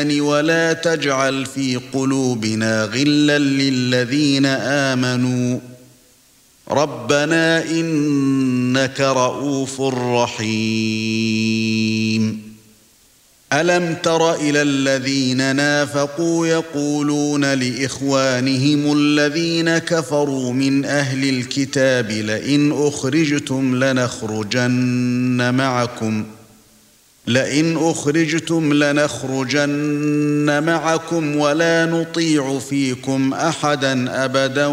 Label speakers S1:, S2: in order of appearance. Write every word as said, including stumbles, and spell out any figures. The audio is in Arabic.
S1: الإيمان ولا تجعل في قلوبنا غلا للذين آمنوا ربنا إنك رؤوف رحيم ألم تر إلى الذين نافقوا يقولون لإخوانهم الذين كفروا من أهل الكتاب لئن أخرجتم لنخرجن معكم لئن أخرجتم لنخرجن معكم ولا نطيع فيكم أحدا أبدا